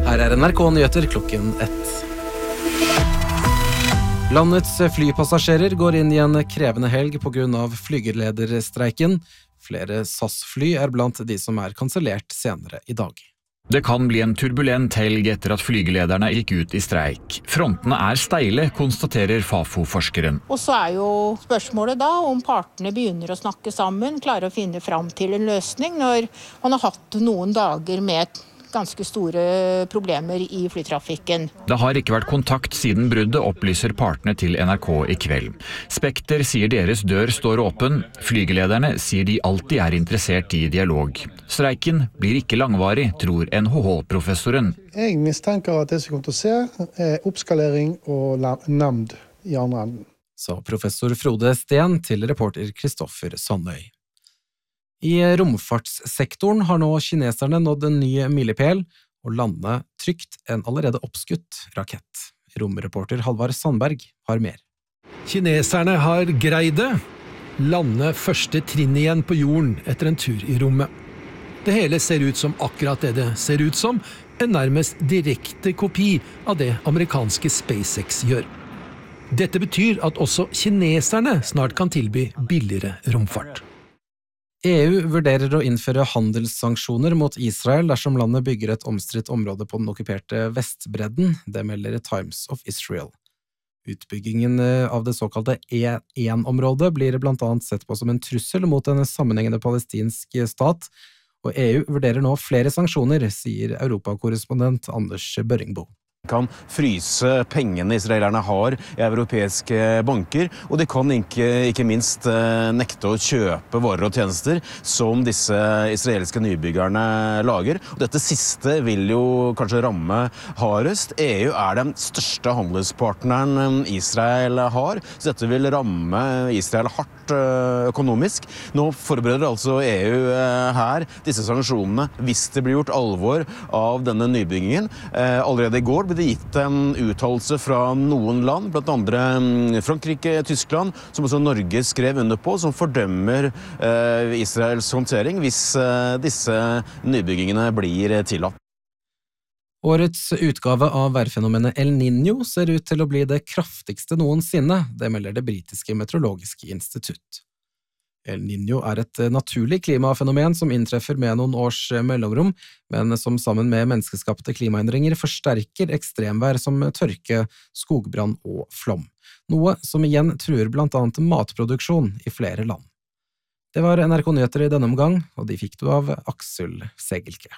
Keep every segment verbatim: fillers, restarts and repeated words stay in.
Her er N R K Nyheter klokken ett. Landets flypassasjerer går inn i en krevende helg på grunn av flygelederstreiken. Flere S A S-fly er blant de som er kansellert senere i dag. Det kan bli en turbulent helg etter at flygelederne gikk ut i streik. Frontene er steile, konstaterer Fafo-forskeren. Og så er jo spørsmålet da om partene begynner å snakke sammen, klarer å finne fram til en løsning når man har hatt noen dager med ganske store problemer i flytrafikken. Det har ikke vært kontakt siden bruddet, opplyser partene til N R K i kveld. Spekter sier deres dør står åpen. Flygelederne sier de alltid er interessert i dialog. Streiken blir ikke langvarig, tror N H H-professoren. Jeg mistenker at det som kommer til å se er oppskalering og nemnd i andre enden. Så professor Frode Sten til reporter Kristoffer Sandøy. I romfartssektoren har nå kineserne nådd en ny milepæl og landet trygt en allerede oppskutt rakett. Romreporter Halvard Sandberg har mer. Kineserne har greid det. Lande første trinn igjen på jorden etter en tur i rommet. Det hele ser ut som akkurat det det ser ut som, en nærmest direkte kopi av det amerikanske SpaceX gjør. Dette betyr at også kineserne snart kan tilby billigere romfart. E U vurderer å innføre handelssanksjoner mot Israel dersom landet bygger et omstridt område på den okkuperte Vestbredden, det melder Times of Israel. Utbyggingen av det såkalte E én-området blir blant annet sett på som en trussel mot en sammenhengende palestinsk stat, og E U vurderer nå flere sanksjoner, sier europakorrespondent Anders Børringbo. Kan fryse pengene israelerne har i europeiske banker, og de kan ikke, ikke minst nekte å kjøpe varer og tjenester som disse israelske nybyggerne lager. Og dette siste vil jo kanskje ramme hardest. E U er den største handelspartneren Israel har, så dette vil ramme Israel hardt økonomisk. Nå forbereder altså E U her disse sanksjonene hvis det blir gjort alvor av denne nybyggingen. Allerede i går ble det gitt en uttalelse fra noen land, blant andre Frankrike, Tyskland, som også Norge skrev under på, som fordømmer eh, Israels håndtering hvis eh, disse nybyggingene blir tillatt. Årets utgave av værfenomenet El Niño ser ut til å bli det kraftigste noensinne, det melder det britiske meteorologiske institutt. El Niño er et naturlig klimafenomen som inntreffer med noen års mellomrom, men som sammen med menneskeskapte klimaendringer forsterker ekstremvær som tørke, skogbrann og flom. Noe som igjen truer blant annet matproduksjon i flere land. Det var N R K Nyheter i denne omgang, og de fikk du av Aksel Segelke.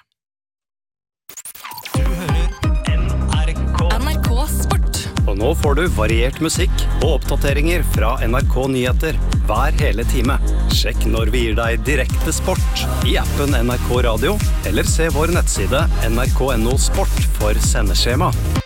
Du hører N R K. N R K Sport. Og nå får du variert musikk og oppdateringer fra N R K Nyheter hver hele time. Sjekk når vi gir deg direkte sport i appen N R K Radio, eller se vår nettside N R K punktum no sport for sendeskjema.